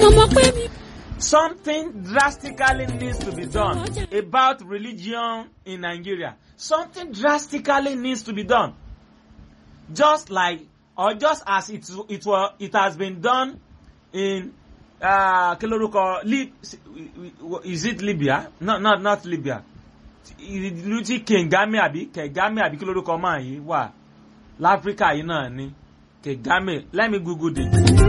Something drastically needs to be done about religion in Nigeria. Something drastically needs to be done. Just as it has been done in is it Libya? Not Libya. Kegame àbí kí lórúkọ máa yìí wà l'Áfríkà yìí náà ni. Kegame. Let me Google it.